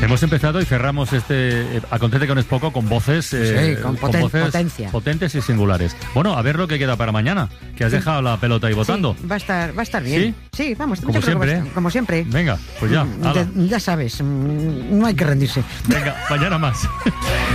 Hemos empezado y cerramos Acontece que no es poco con voces, con voces potencia. Potentes y singulares. Bueno, a ver lo que queda para mañana, que has dejado la pelota ahí votando. Sí, va a estar bien. Sí, vamos, como yo creo siempre. Como siempre. Venga, pues ya. Ya sabes, no hay que rendirse. Venga, mañana más.